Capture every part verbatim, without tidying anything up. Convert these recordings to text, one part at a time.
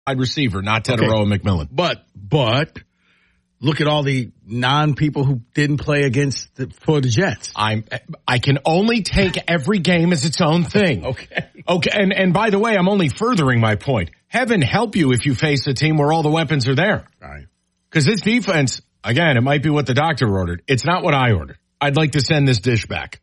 wide receiver, not Teteroa okay. McMillan. But, but, look at all the non-people who didn't play against the, for the Jets. I'm, I can only take every game as its own thing. okay. Okay. And, and by the way, I'm only furthering my point. Heaven help you if you face a team where all the weapons are there. All right. Because this defense, again, it might be what the doctor ordered. It's not what I ordered. I'd like to send this dish back.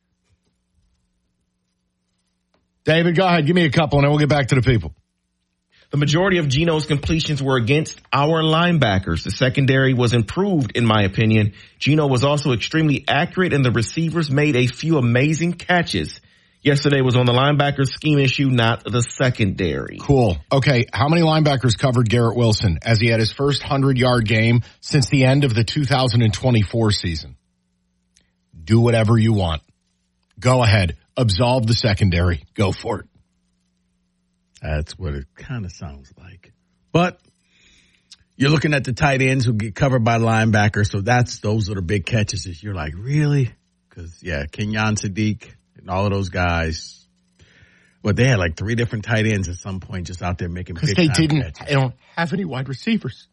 David, go ahead. Give me a couple, and then we'll get back to the people. The majority of Geno's completions were against our linebackers. The secondary was improved, in my opinion. Geno was also extremely accurate, and the receivers made a few amazing catches. Yesterday was on the linebacker scheme issue, not the secondary. Cool. Okay, how many linebackers covered Garrett Wilson as he had his first hundred-yard game since the end of the two thousand twenty-four season? Do whatever you want. Go ahead. Absolve the secondary. Go for it. That's what it kind of sounds like. But you're looking at the tight ends who get covered by linebackers, so that's those are the big catches. Is you're like, really? Because, yeah, Kenyon Sadiq and all of those guys. But they had like three different tight ends at some point just out there making big they didn't. catches. They don't have any wide receivers.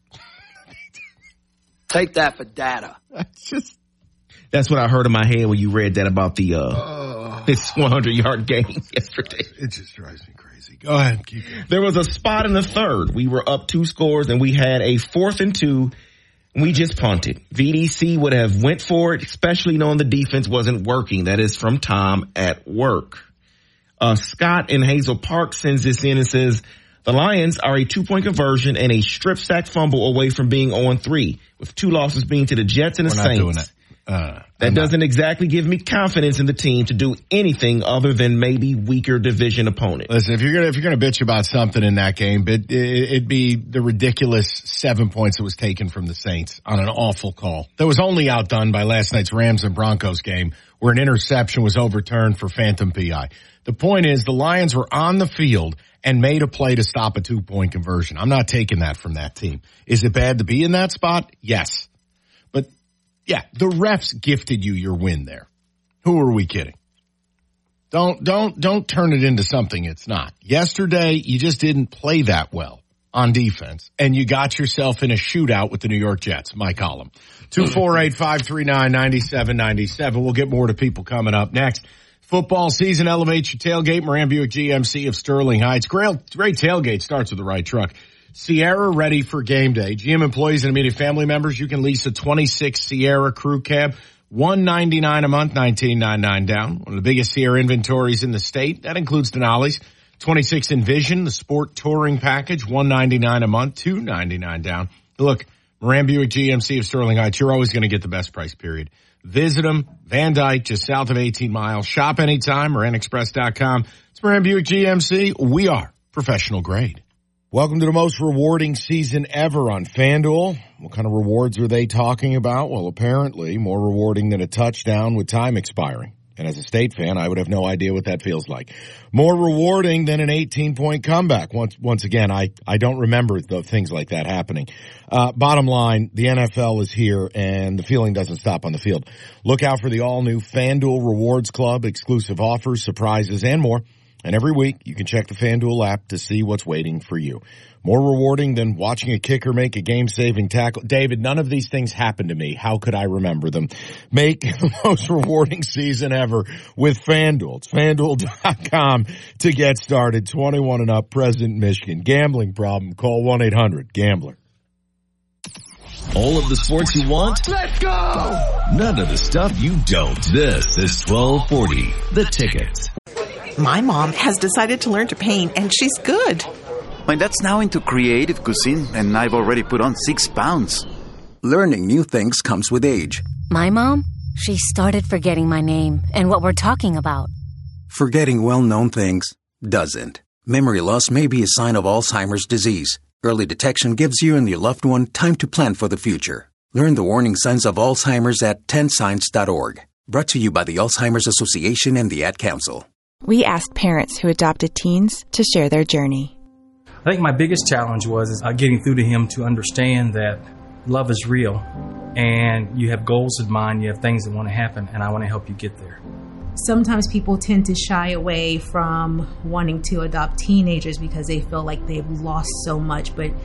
Take that for data. That's just. That's what I heard in my head when you read that about the uh, oh. this hundred-yard game yesterday. It just drives me crazy. Go ahead. Keep going. There was a spot in the third. We were up two scores, and we had a fourth and two. And we just punted. V D C would have went for it, especially knowing the defense wasn't working. That is from Tom at work. Uh, Scott in Hazel Park sends this in and says, the Lions are a two-point conversion and a strip sack fumble away from being oh three, with two losses being to the Jets and the We're not Saints. Doing that. Uh, that I'm doesn't not. exactly give me confidence in the team to do anything other than maybe weaker division opponent. Listen, if you're gonna if you're gonna bitch about something in that game, but it, it'd be the ridiculous seven points that was taken from the Saints on an awful call that was only outdone by last night's Rams and Broncos game, where an interception was overturned for phantom P I. The point is, the Lions were on the field and made a play to stop a two point conversion. I'm not taking that from that team. Is it bad to be in that spot? Yes. Yeah, the refs gifted you your win there. Who are we kidding? Don't, don't, don't turn it into something it's not. Yesterday, you just didn't play that well on defense, and you got yourself in a shootout with the New York Jets. My column. two four eight, five three nine, nine seven nine seven. We'll get more to people coming up next. Football season elevates your tailgate. Moran Buick G M C of Sterling Heights. Great, great tailgate starts with the right truck. Sierra ready for game day. G M employees and immediate family members, you can lease a twenty-six Sierra crew cab, one ninety-nine a month, nineteen ninety-nine down. One of the biggest Sierra inventories in the state. That includes Denali's. twenty-six Envision, the sport touring package, one ninety-nine a month, two ninety-nine down. Look, Moran Buick G M C of Sterling Heights, you're always going to get the best price, period. Visit them, Van Dyke, just south of eighteen miles. Shop anytime, moran express dot com. It's Moran Buick G M C. We are professional grade. Welcome to the most rewarding season ever on FanDuel. What kind of rewards are they talking about? Well, apparently more rewarding than a touchdown with time expiring. And as a State fan, I would have no idea what that feels like. More rewarding than an eighteen-point comeback. Once, once again, I, I don't remember the things like that happening. Uh, bottom line, the N F L is here, and the feeling doesn't stop on the field. Look out for the all-new FanDuel Rewards Club, exclusive offers, surprises, and more. And every week, you can check the FanDuel app to see what's waiting for you. More rewarding than watching a kicker make a game-saving tackle. David, none of these things happened to me. How could I remember them? Make the most rewarding season ever with FanDuel. It's FanDuel dot com to get started. twenty-one and up, President Michigan. Gambling problem? Call one eight hundred gambler. All of the sports you want? Let's go! None of the stuff you don't. This is twelve forty, The Ticket. My mom has decided to learn to paint, and she's good. My dad's now into creative cuisine, and I've already put on six pounds. Learning new things comes with age. My mom? She started forgetting my name and what we're talking about. Forgetting well-known things doesn't. Memory loss may be a sign of Alzheimer's disease. Early detection gives you and your loved one time to plan for the future. Learn the warning signs of Alzheimer's at ten signs dot org. Brought to you by the Alzheimer's Association and the Ad Council. We asked parents who adopted teens to share their journey. I think my biggest challenge was uh, getting through to him to understand that love is real and you have goals in mind, you have things that want to happen, and I want to help you get there. Sometimes people tend to shy away from wanting to adopt teenagers because they feel like they've lost so much, but